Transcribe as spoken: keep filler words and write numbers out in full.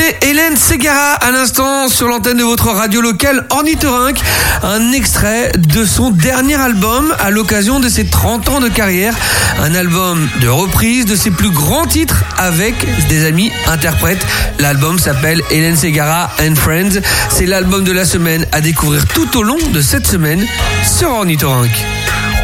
C'était Hélène Ségara à l'instant sur l'antenne de votre radio locale Ornithorynque. Un extrait de son dernier album à l'occasion de ses trente ans de carrière. Un album de reprise de ses plus grands titres avec des amis interprètes. L'album s'appelle Hélène Ségara and Friends. C'est l'album de la semaine à découvrir tout au long de cette semaine sur Ornithorynque.